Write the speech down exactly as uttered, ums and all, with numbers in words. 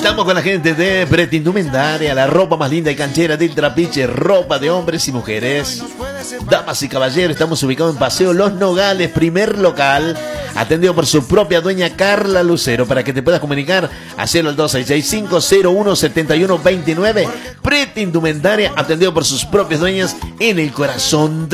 Estamos con la gente de Preti Indumentaria, la ropa más linda y canchera del Trapiche, ropa de hombres y mujeres. Damas y caballeros, estamos ubicados en Paseo Los Nogales, primer local, atendido por su propia dueña Carla Lucero. Para que te puedas comunicar, hacelo al dos seis seis cinco cero uno siete uno dos nueve. Preti Indumentaria, atendido por sus propias dueñas en el corazón